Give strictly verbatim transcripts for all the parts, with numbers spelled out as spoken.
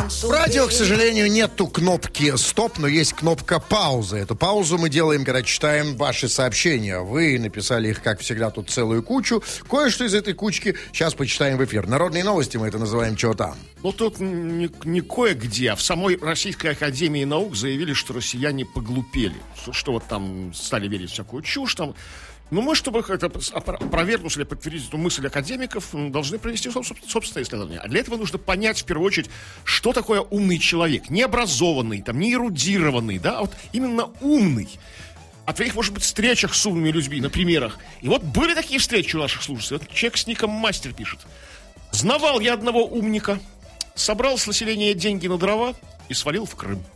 В радио, к сожалению, нету кнопки «Стоп», но есть кнопка «Пауза». Эту паузу мы делаем, когда читаем ваши сообщения. Вы написали их, как всегда, тут целую кучу. Кое-что из этой кучки сейчас почитаем в эфир. Народные новости мы это называем «Чего там?». Ну, тут не, не кое-где, а в самой Российской Академии Наук заявили, что россияне поглупели. Что, что вот там стали верить в всякую чушь там. Ну, мы, чтобы это опровергнуть или подтвердить эту мысль академиков, должны провести собственное исследование. А для этого нужно понять, в первую очередь, что такое умный человек. Не образованный, там, не эрудированный, да, а вот именно умный. О твоих, может быть, встречах с умными людьми, на примерах. И вот были такие встречи у наших слушателей. Вот человек с ником Мастер пишет. Знавал я одного умника, собрал с населения деньги на дрова и свалил в Крым.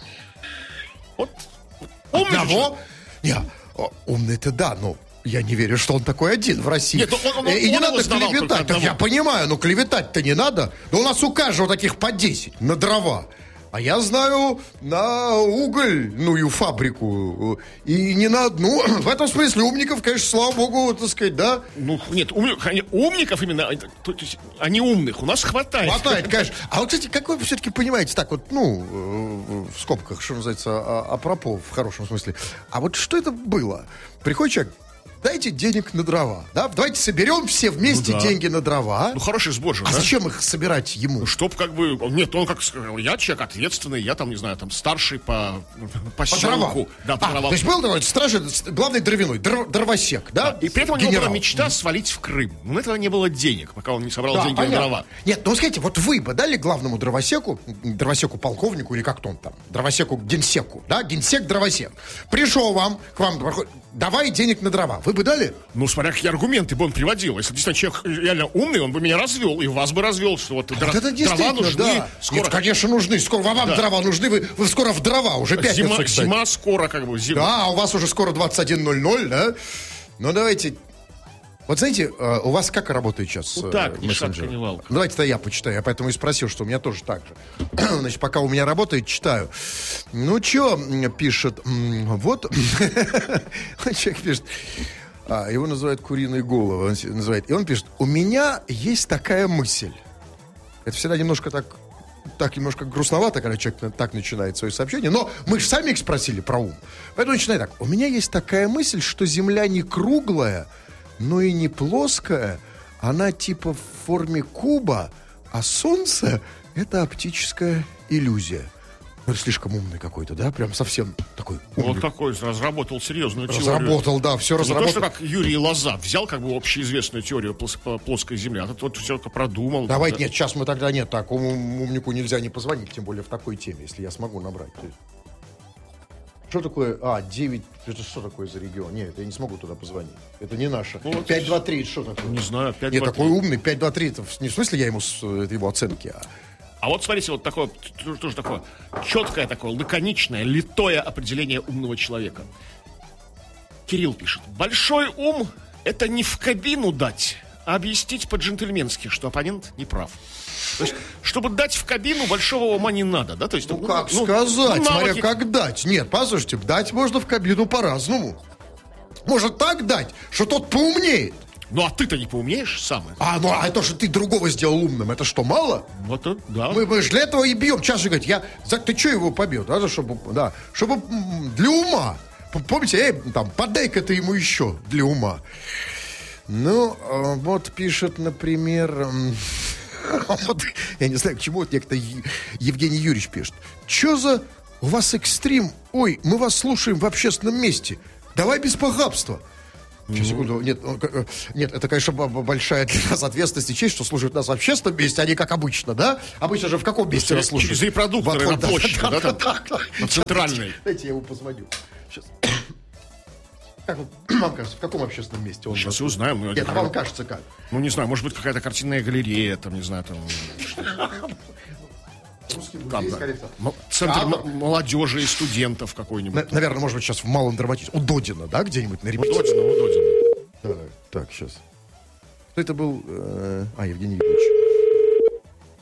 Вот. Умный одного? Нет. Умный-то да, но я не верю, что он такой один в России. Нет, он, он, и он не надо клеветать. Так я понимаю, но клеветать-то не надо. Да у нас у каждого таких по десять на дрова. А я знаю на угольную фабрику. И не на одну. В этом смысле умников, конечно, слава богу, так сказать, да? Ну, нет, ум, умников именно, то есть, а не умных, у нас хватает. Хватает, конечно. А вот, кстати, как вы все-таки понимаете, так вот, ну, в скобках, что называется, апропо, в хорошем смысле. А вот что это было? Приходит человек, дайте денег на дрова, да? Давайте соберем все вместе ну, да. деньги на дрова. Ну, хороший сбор же, А да? зачем их собирать ему? Ну, чтоб как бы... Нет, он как сказал, я человек ответственный, я там, не знаю, там, старший по... По, по дровам. Да, по а, дровам. То есть был такой стражи, главный дровяной, др, дровосек, да? да? И при этом у него была мечта свалить в Крым. Но на этого не было денег, пока он не собрал да, деньги понятно. на дрова. Нет, ну, скажите, вот вы бы дали главному дровосеку, дровосеку полковнику или как-то он там, дровосеку генсеку, да? Генсек, дровосек. Пришел вам, к вам, давай денег на дрова. Вы бы дали? Ну, смотря какие аргументы бы он приводил. Если действительно человек реально умный, он бы меня развел, и вас бы развел, что вот, а дро- вот это дрова нужны. Да. Скоро... Нет, конечно, нужны. Скоро вам да. дрова нужны, вы, вы скоро в дрова, уже пятница, зима, кстати. Зима скоро, как бы, зима. Да, у вас уже скоро двадцать один ноль ноль, да? Ну, давайте... Вот знаете, у вас как работает сейчас ну, так, мессенджер? Давайте-то я почитаю, я поэтому и спросил, что у меня тоже так же. Значит, пока у меня работает, читаю. Ну, что пишет? Вот, человек пишет... А, его называют куриной головой. Он называет. И он пишет: у меня есть такая мысль. Это всегда немножко так, так немножко грустновато, когда человек так начинает свое сообщение. Но мы же сами их спросили про ум. Поэтому начинает так. У меня есть такая мысль, что Земля не круглая, но и не плоская. Она типа в форме куба, а Солнце — это оптическая иллюзия. Ну, слишком умный какой-то, да? Прям совсем такой умный. Вот такой, разработал серьезную теорию. Разработал, да, все разработал. Не то, что как Юрий Лоза взял как бы общеизвестную теорию плоской земли, а тут вот все это продумал. Давайте, да. нет, сейчас мы тогда нет, такому умнику нельзя не позвонить, тем более в такой теме, если я смогу набрать. Что такое? А, девять, это что такое за регион? Нет, я не смогу туда позвонить. Это не наше. Ну, пять два три, что такое? Не знаю, пять два три. Нет, такой умный, пять два три, это не в смысле я ему, это его оценки, а... А вот смотрите, вот такое, тоже такое четкое, такое лаконичное, литое определение умного человека. Кирилл пишет: большой ум — это не в кабину дать, а объяснить по-джентльменски, что оппонент не прав. То есть, чтобы дать в кабину, большого ума не надо, да? То есть, ну, ну, как ну, сказать, ну, смотря навыки... как дать. Нет, послушайте, дать можно в кабину по-разному. Может так дать, что тот поумнеет. Ну, а ты-то не поумнеешь сам. А, ну, а то, что ты другого сделал умным, это что, мало? Вот это, да. Мы, мы же для этого и бьем. Сейчас же говорит, я, ты что его побил? Да, чтобы, да, чтобы для ума. Помните, эй, там, подай-ка ты ему еще для ума. Ну, вот пишет, например... Вот, я не знаю, к чему вот некто Евгений Юрьевич пишет. Че за у вас экстрим? Ой, мы вас слушаем в общественном месте. Давай без похабства. Сейчас, секунду. Нет, нет, это, конечно, большая для нас ответственность и честь, что слушают нас в общественном месте, а не как обычно, да? Обычно же в каком месте нас слушают? Через репродукторы на площади, да, там? На центральной. Дайте я его позвоню. Сейчас. Как вам кажется, в каком общественном месте он? Сейчас и узнаем. Нет, а вам кажется как? Ну, не знаю, может быть, какая-то картинная галерея, там, не знаю, там... Там, да. Центр а, м- молодежи и студентов какой-нибудь. На, наверное, может быть, сейчас в Малом Драматическом. У Додина, да, где-нибудь на репетиции? У Додина, у Додина. Да, так, сейчас. Кто это был? Э, а, Евгений Юрьевич.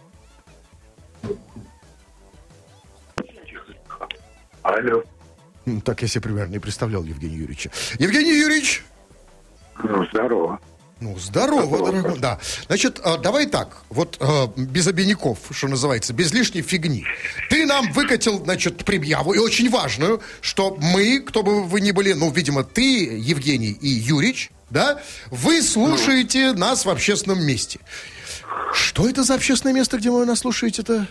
Алло. Так я себе примерно и представлял Евгения Юрьевича. Евгений Юрьевич! Ну, здорово. Ну, здорово, дорогой. Да. Значит, э, давай так, вот э, без обиняков, что называется, без лишней фигни. Ты нам выкатил, значит, предъяву, и очень важную, что мы, кто бы вы ни были, ну, видимо, ты, Евгений и Юрич, да, вы слушаете нас в общественном месте. Что это за общественное место, где вы нас слушаете-то?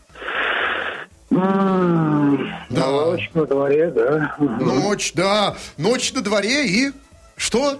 Да. Ночь на дворе, да. Ночь, да. Ночь на дворе и... Что?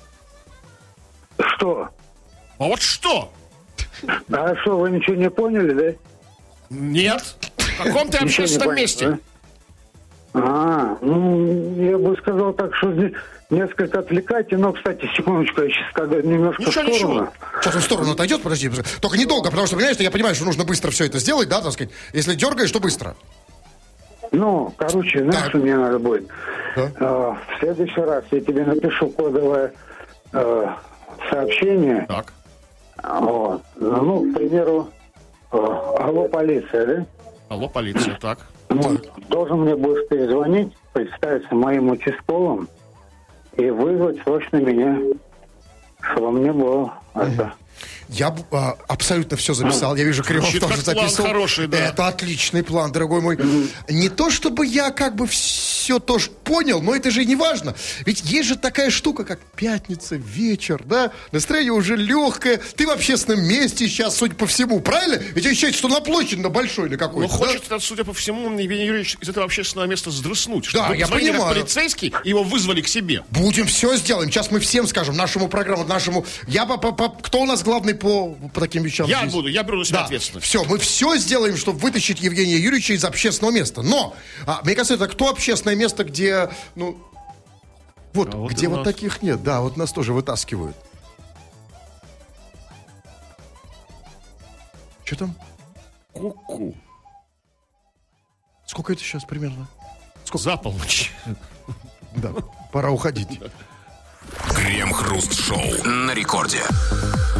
Что? А вот что? А что, вы ничего не поняли, да? Нет. В каком ты общественном месте? А, ну, я бы сказал так, что здесь несколько отвлекайте, но, кстати, секундочку, я сейчас когда немножко ничего, в сторону. Ничего. Сейчас он в сторону отойдет, подожди. Только недолго, потому что, понимаешь, я понимаю, что нужно быстро все это сделать, да, так сказать. Если дергаешь, то быстро. Ну, короче, знаешь, так. что мне надо будет? Да? А, в следующий раз я тебе напишу кодовое а, сообщение. Так. Вот. Ну, к примеру, а, алло, полиция, да? Алло, полиция, так. Ну, должен мне будешь перезвонить, представиться моим участковым и вызвать срочно меня, чтобы мне было это. Я а, абсолютно все записал. Я вижу, Кривов Звучит тоже как план записывал. хороший, да. Это отличный план, дорогой мой. Mm-hmm. Не то, чтобы я как бы все тоже понял, но это же не важно. Ведь есть же такая штука, как пятница, вечер, да? Настроение уже легкое. Ты в общественном месте сейчас, судя по всему, правильно? Ведь ощущается, что на площади, на большой, на какой-то. Ну, да? хочет, судя по всему, Евгений Юрьевич из этого общественного места сдрыснуть. Да, я понимаю. Полицейский, его вызвали к себе. Будем все сделаем. Сейчас мы всем скажем, нашему программу, нашему... Я по, по, по... Кто у нас главный по, по таким вещам? Я здесь? буду, я беру на себя да. ответственность. Все, мы все сделаем, чтобы вытащить Евгения Юрьевича из общественного места. Но, а, мне кажется, это кто общественное место, где, ну... Вот, а вот где вот нас... таких нет. Да, вот нас тоже вытаскивают. Что там? Ку-ку. Сколько это сейчас примерно? Сколько? За полночь. Да, пора уходить. Крем-хруст-шоу на рекорде.